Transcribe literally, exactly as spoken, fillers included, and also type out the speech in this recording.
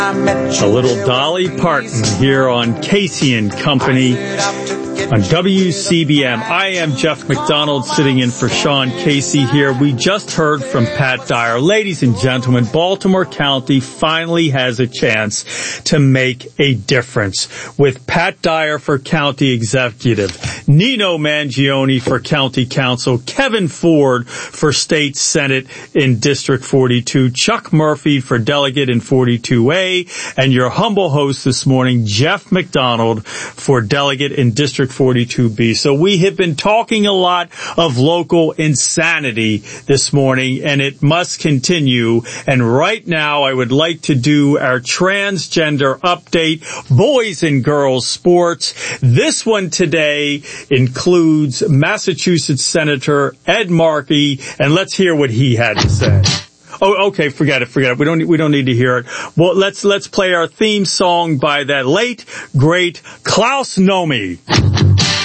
A little Dolly Parton here on Casey and Company on W C B M. I am Jeff McDonald sitting in for Sean Casey here. We just heard from Pat Dyer. Ladies and gentlemen, Baltimore County finally has a chance to make a difference with Pat Dyer for County Executive, Nino Mangione for County Council, Kevin Ford for State Senate in District forty-two, Chuck Murphy for Delegate in forty-two A, and your humble host this morning, Jeff McDonald, for Delegate in District forty-two B. So we have been talking a lot of local insanity this morning, and it must continue. And right now, I would like to do our transgender update, boys and girls sports. This one today includes Massachusetts Senator Ed Markey, and let's hear what he had to say. Oh, okay, forget it, forget it. We don't, we don't need to hear it. Well, let's, let's play our theme song by that late, great Klaus Nomi.